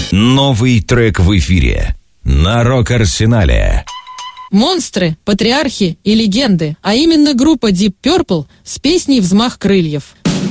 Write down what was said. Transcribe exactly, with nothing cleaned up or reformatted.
Новый трек в эфире на Рок-Арсенале. Монстры, патриархи и легенды, а именно группа Deep Purple с песней «Взмах крыльев».